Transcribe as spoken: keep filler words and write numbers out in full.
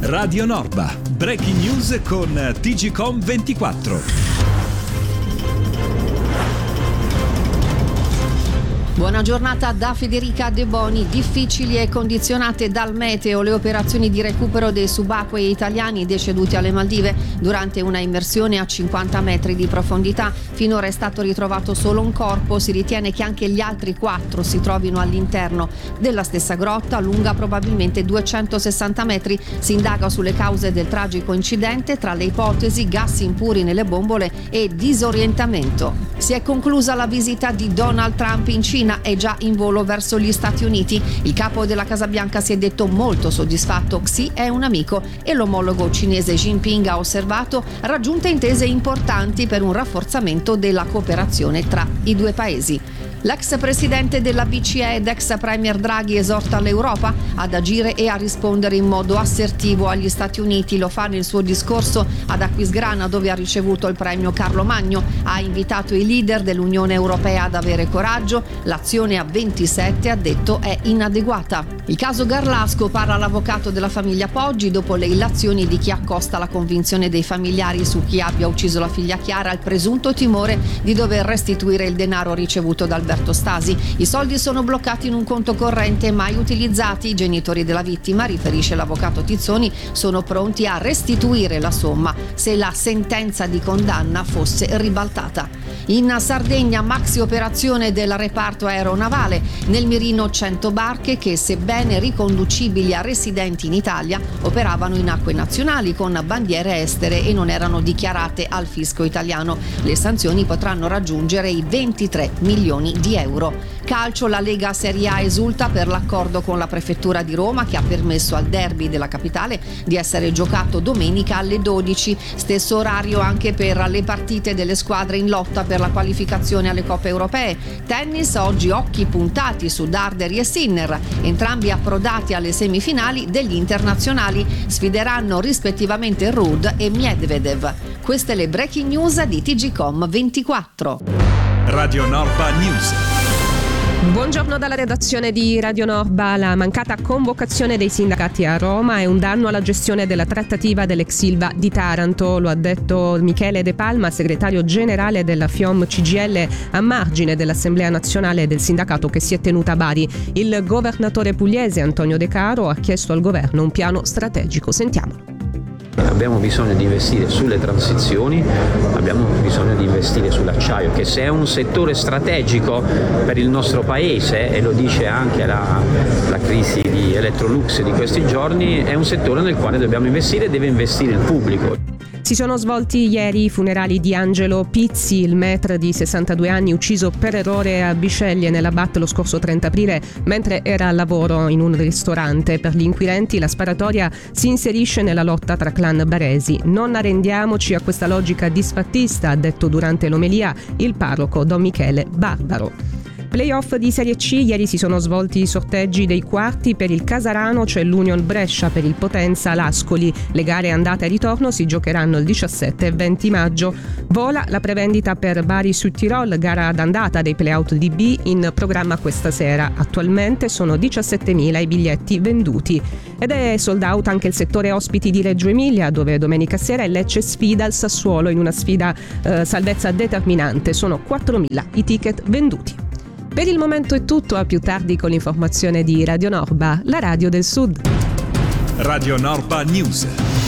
Radio Norba, breaking news con T G Com ventiquattro. Buona giornata da Federica De Boni. Difficili e condizionate dal meteo le operazioni di recupero dei subacquei italiani deceduti alle Maldive durante una immersione a cinquanta metri di profondità. Finora è stato ritrovato solo un corpo, si ritiene che anche gli altri quattro si trovino all'interno della stessa grotta, lunga probabilmente duecentosessanta metri. Si indaga sulle cause del tragico incidente, tra le ipotesi gas impuri nelle bombole e disorientamento. Si è conclusa la visita di Donald Trump in Cina, è già in volo verso gli Stati Uniti. Il capo della Casa Bianca si è detto molto soddisfatto, Xi è un amico, e l'omologo cinese Jinping ha osservato raggiunte intese importanti per un rafforzamento della cooperazione tra i due paesi. L'ex presidente della B C E ed ex premier Draghi esorta l'Europa ad agire e a rispondere in modo assertivo agli Stati Uniti. Lo fa nel suo discorso ad Aquisgrana, dove ha ricevuto il premio Carlo Magno. Ha invitato i leader dell'Unione Europea ad avere coraggio. L'azione a ventisette, ha detto, è inadeguata. Il caso Garlasco, parla l'avvocato della famiglia Poggi dopo le illazioni di chi accosta la convinzione dei familiari su chi abbia ucciso la figlia Chiara al presunto timore di dover restituire il denaro ricevuto dal Alberto Stasi. I soldi sono bloccati in un conto corrente mai utilizzati. I genitori della vittima, riferisce l'avvocato Tizzoni, sono pronti a restituire la somma se la sentenza di condanna fosse ribaltata. In Sardegna, maxi operazione del reparto aeronavale. Nel mirino cento barche che, sebbene riconducibili a residenti in Italia, operavano in acque nazionali con bandiere estere e non erano dichiarate al fisco italiano. Le sanzioni potranno raggiungere i ventitré milioni di euro. Calcio, la Lega Serie A esulta per l'accordo con la prefettura di Roma che ha permesso al derby della capitale di essere giocato domenica alle dodici. Stesso orario anche per le partite delle squadre in lotta per la qualificazione alle coppe europee. Tennis, oggi occhi puntati su Darderi e Sinner, entrambi approdati alle semifinali degli internazionali. Sfideranno rispettivamente Ruud e Medvedev. Queste le breaking news di T G Com ventiquattro. Radio Norba News. Buongiorno dalla redazione di Radio Norba. La mancata convocazione dei sindacati a Roma è un danno alla gestione della trattativa dell'ex Ilva di Taranto. Lo ha detto Michele De Palma, segretario generale della FIOM C G I L, a margine dell'Assemblea nazionale del sindacato che si è tenuta a Bari. Il governatore pugliese Antonio De Caro ha chiesto al governo un piano strategico. Sentiamolo. Abbiamo bisogno di investire sulle transizioni, abbiamo bisogno di investire sull'acciaio, che se è un settore strategico per il nostro paese, e lo dice anche la, la crisi di Electrolux di questi giorni, è un settore nel quale dobbiamo investire e deve investire il pubblico. Si sono svolti ieri i funerali di Angelo Pizzi, il maître di sessantadue anni ucciso per errore a Bisceglie nella B A T lo scorso trenta aprile mentre era al lavoro in un ristorante. Per gli inquirenti la sparatoria si inserisce nella lotta tra clan baresi. Non arrendiamoci a questa logica disfattista, ha detto durante l'omelia il parroco Don Michele Barbaro. Playoff di Serie C, ieri si sono svolti i sorteggi dei quarti. Per il Casarano c'è l'Union Brescia, per il Potenza l'Ascoli. Le gare andata e ritorno si giocheranno il diciassette e venti maggio. Vola la prevendita per Bari Sud Tirol, gara d'andata dei playout di B in programma questa sera. Attualmente sono diciassettemila i biglietti venduti. Ed è sold out anche il settore ospiti di Reggio Emilia, dove domenica sera il Lecce sfida il Sassuolo in una sfida eh, salvezza determinante. Sono quattromila i ticket venduti. Per il momento è tutto, a più tardi con l'informazione di Radio Norba, la radio del Sud. Radio Norba News.